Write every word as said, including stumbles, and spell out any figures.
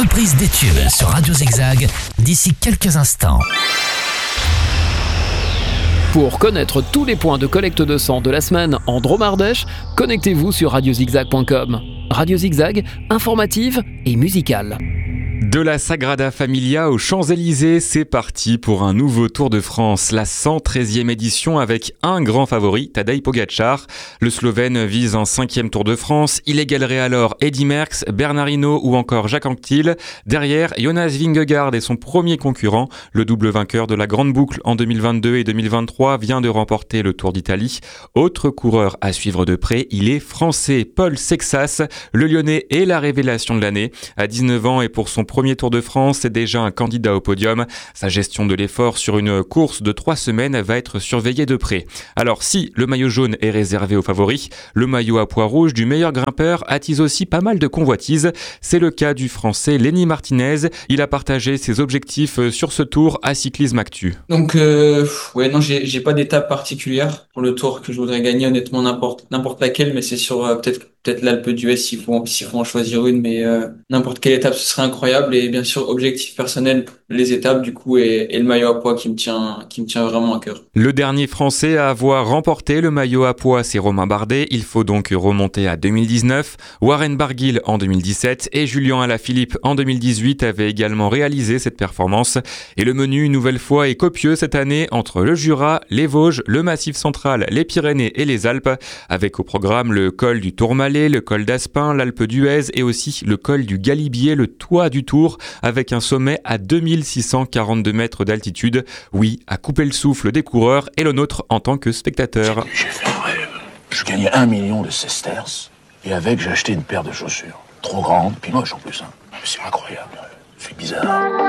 reprise des tubes sur Radio Zigzag d'ici quelques instants. Pour connaître tous les points de collecte de sang de la semaine en Drôme-Ardèche, connectez-vous sur radio zigzag point com. Radio Zigzag, informative et musicale. De la Sagrada Familia aux Champs-Élysées, c'est parti pour un nouveau Tour de France, la cent treizième édition avec un grand favori, Tadej Pogačar. Le Slovène vise un cinquième Tour de France, il égalerait alors Eddy Merckx, Bernard Hinault ou encore Jacques Anquetil. Derrière, Jonas Vingegaard est son premier concurrent. Le double vainqueur de la Grande Boucle en deux mille vingt-deux et deux mille vingt-trois vient de remporter le Tour d'Italie. Autre coureur à suivre de près, il est français, Paul Sexas. Le Lyonnais est la révélation de l'année. À dix-neuf ans et pour son premier Tour de France, c'est déjà un candidat au podium. Sa gestion de l'effort sur une course de trois semaines va être surveillée de près. Alors si le maillot jaune est réservé aux favoris, le maillot à pois rouge du meilleur grimpeur attise aussi pas mal de convoitises. C'est le cas du français Lenny Martinez. Il a partagé ses objectifs sur ce tour à Cyclisme Actu. Donc euh, ouais non j'ai j'ai pas d'étape particulière pour le tour que je voudrais gagner, honnêtement n'importe n'importe laquelle, mais c'est sur euh, peut-être peut-être l'Alpe d'Huez s'il faut s'il faut en choisir une, mais euh, n'importe quelle étape ce serait incroyable. Et bien sûr objectif personnel, les étapes du coup et, et le maillot à pois qui me tient qui me tient vraiment à cœur. Le dernier français à avoir remporté le maillot à pois, c'est Romain Bardet. Il faut donc remonter à deux mille dix-neuf. Warren Barguil en deux mille dix-sept et Julien Alaphilippe en deux mille dix-huit avaient également réalisé cette performance. Et le menu une nouvelle fois est copieux cette année entre le Jura, les Vosges, le Massif central, les Pyrénées et les Alpes, avec au programme le col du Tourmalet, le col d'Aspin, l'Alpe d'Huez et aussi le col du Galibier, le toit du Tour, avec un sommet à deux mille six cent quarante-deux mètres d'altitude. Oui, à couper le souffle des coureurs et le nôtre en tant que spectateur. J'ai fait un rêve. Je gagnais un million de sesterces et avec j'ai acheté une paire de chaussures. Trop grande, puis moche en plus. Hein. C'est incroyable. C'est bizarre.